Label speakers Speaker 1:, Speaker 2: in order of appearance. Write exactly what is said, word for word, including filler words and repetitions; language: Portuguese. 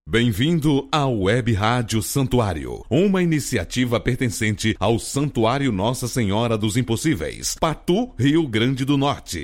Speaker 1: Bem-vindo à Web Rádio Santuário, uma iniciativa pertencente ao Santuário Nossa Senhora dos Impossíveis, Patu, Rio Grande do Norte.